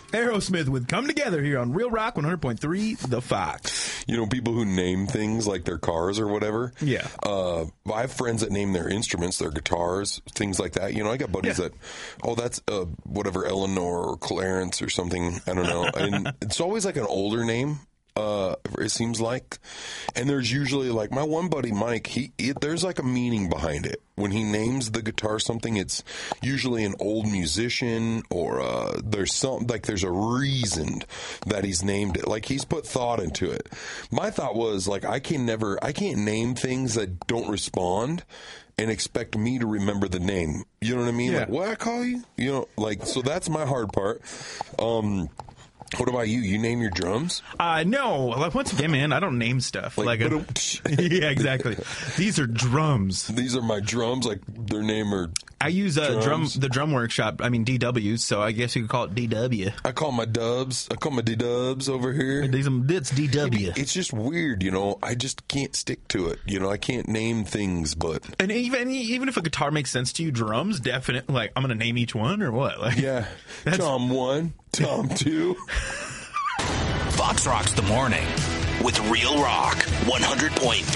Aerosmith with Come Together here on Real Rock 100.3 The Fox. You know, people who name things like their cars or whatever. Yeah. I have friends that name their instruments, their guitars, things like that. You know, I got buddies that, that's whatever, Eleanor or Clarence or something. I don't know. And it's always like an older name. It seems like, and there's usually like my one buddy Mike. There's like a meaning behind it. When he names the guitar something, it's usually an old musician or there's a reason that he's named it. Like he's put thought into it. My thought was like I can't name things that don't respond and expect me to remember the name. You know what I mean? Yeah. Like what I call you? You know, like so that's my hard part. What about you? You name your drums? No. Like, once again, man, I don't name stuff. Yeah, exactly. These are drums. These are my drums. Like their name are. I use the drum workshop. I mean DW. So I guess you could call it DW. I call my dubs. I call my D-dubs over here. It's DW. It's just weird, you know. I just can't stick to it. You know, I can't name things, but and even if a guitar makes sense to you, drums definitely. Like I'm gonna name each one or what? Like yeah, Tom 1, Tom 2. Fox Rocks the Morning with Real Rock 100.3.